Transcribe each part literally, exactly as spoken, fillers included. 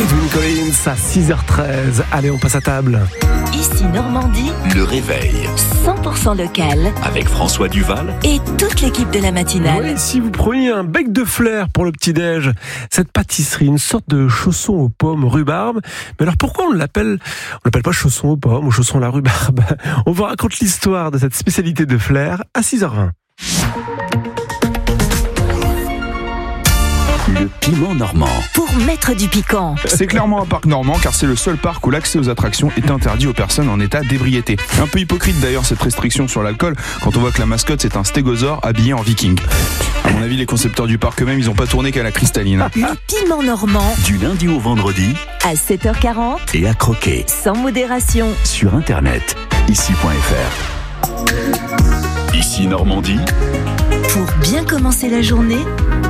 Edwin Collins à six heures treize. Allez, on passe à table. Ici Normandie, le réveil cent pour cent local avec François Duval et toute l'équipe de la matinale. Oui, si vous preniez un bec de flair pour le petit-déj, cette pâtisserie, une sorte de chausson aux pommes rhubarbe. Mais alors pourquoi on l'appelle, on l'appelle pas chausson aux pommes ou chausson à la rhubarbe? On vous raconte l'histoire de cette spécialité de flair à six heures vingt. Le piment normand. Pour mettre du piquant. C'est clairement un parc normand car c'est le seul parc où l'accès aux attractions est interdit aux personnes en état d'ébriété. Un peu hypocrite d'ailleurs cette restriction sur l'alcool quand on voit que la mascotte c'est un stégosaure habillé en viking. À mon avis les concepteurs du parc eux-mêmes ils ont pas tourné qu'à la cristalline. Le piment normand Du lundi au vendredi à sept heures quarante et à croquer sans modération. sur internet ici point f r. Ici Normandie, Pour bien commencer la journée,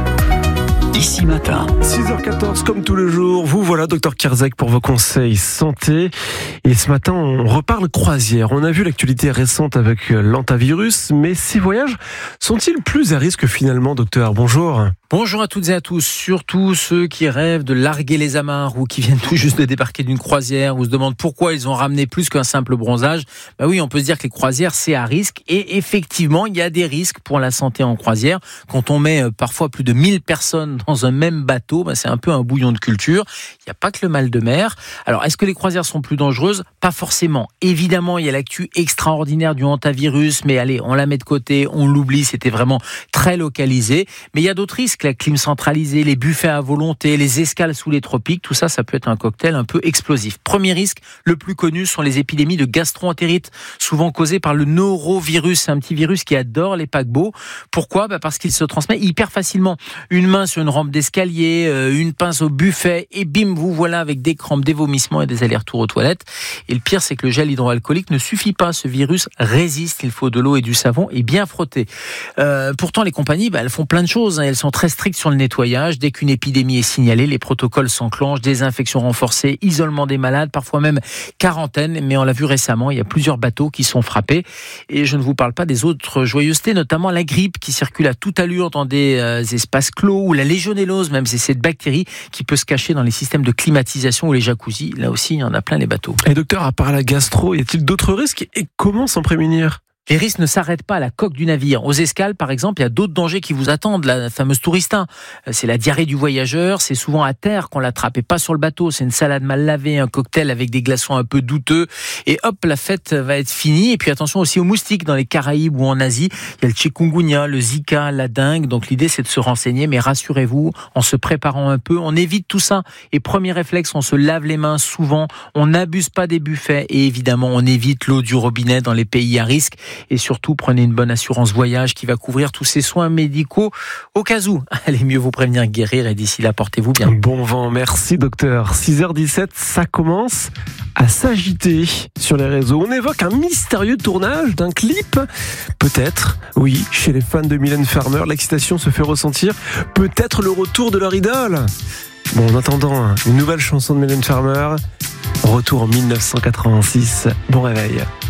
ici matin. six heures quatorze, comme tous les jours, vous voilà, docteur Kierzek, pour vos conseils santé. Et ce matin, on reparle croisière. On a vu l'actualité récente avec l'hantavirus, mais ces voyages sont-ils plus à risque finalement, docteur? Bonjour. Bonjour à toutes et à tous, surtout ceux qui rêvent de larguer les amarres ou qui viennent tout juste de débarquer d'une croisière ou se demandent pourquoi ils ont ramené plus qu'un simple bronzage. Bah oui, on peut se dire que les croisières, c'est à risque et effectivement, il y a des risques pour la santé en croisière. Quand on met parfois plus de mille personnes dans un même bateau, bah c'est un peu un bouillon de culture. Il n'y a pas que le mal de mer. Alors, est-ce que les croisières sont plus dangereuses? Pas forcément. Évidemment, il y a l'actu extraordinaire du hantavirus, mais allez, on la met de côté, on l'oublie, c'était vraiment très localisé. Mais il y a d'autres risques. La clim centralisée, les buffets à volonté, les escales sous les tropiques, tout ça, ça peut être un cocktail un peu explosif. Premier risque, le plus connu, sont les épidémies de gastro-entérite, souvent causées par le norovirus. C'est un petit virus qui adore les paquebots. Pourquoi? Bah parce qu'il se transmet hyper facilement. Une main sur une rampe d'escalier, une pince au buffet, et bim, vous voilà avec des crampes, des vomissements et des allers-retours aux toilettes. Et le pire, c'est que le gel hydroalcoolique ne suffit pas. Ce virus résiste. Il faut de l'eau et du savon et bien frotter. Euh, pourtant, les compagnies, bah, elles font plein de choses. Hein. Elles sont très strictes sur le nettoyage. Dès qu'une épidémie est signalée, les protocoles s'enclenchent, désinfection renforcée, isolement des malades, parfois même quarantaine. Mais on l'a vu récemment, il y a plusieurs bateaux qui sont frappés. Et je ne vous parle pas des autres joyeusetés, notamment la grippe qui circule à toute allure dans des euh, espaces clos, ou la légionellose, même c'est cette bactérie qui peut se cacher dans les systèmes de climatisation ou les jacuzzis. Là aussi, il y en a plein les bateaux. Et docteur, à part la gastro, y a-t-il d'autres risques et comment s'en prémunir? Les risques ne s'arrêtent pas à la coque du navire. Aux escales, par exemple, il y a d'autres dangers qui vous attendent. La fameuse tourista, c'est la diarrhée du voyageur. C'est souvent à terre qu'on l'attrape et pas sur le bateau. C'est une salade mal lavée, un cocktail avec des glaçons un peu douteux. Et hop, la fête va être finie. Et puis attention aussi aux moustiques dans les Caraïbes ou en Asie. Il y a le chikungunya, le zika, la dengue. Donc l'idée, c'est de se renseigner. Mais rassurez-vous, en se préparant un peu, on évite tout ça. Et premier réflexe, on se lave les mains souvent. On n'abuse pas des buffets. Et évidemment, on évite l'eau du robinet dans les pays à risque. Et surtout, prenez une bonne assurance voyage qui va couvrir tous ces soins médicaux au cas où. Allez mieux vous prévenir que guérir, et d'ici là, portez-vous bien. Bon vent, merci docteur. six heures dix-sept, ça commence à s'agiter sur les réseaux. On évoque un mystérieux tournage d'un clip. Peut-être, oui, chez les fans de Mylène Farmer, l'excitation se fait ressentir. Peut-être le retour de leur idole. Bon, en attendant, une nouvelle chanson de Mylène Farmer. Retour en mille neuf cent quatre-vingt-six. Bon réveil.